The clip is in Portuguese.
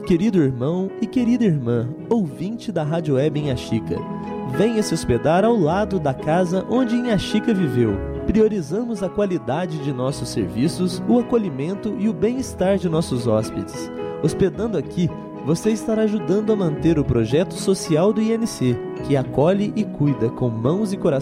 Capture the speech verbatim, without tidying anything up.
querido irmão e querida irmã, ouvinte da Rádio Web Inhaxica. Venha se hospedar ao lado da casa onde Inhaxica viveu. Priorizamos a qualidade de nossos serviços, o acolhimento e o bem-estar de nossos hóspedes. Hospedando aqui, você estará ajudando a manter o projeto social do I N C, que acolhe e cuida com mãos e corações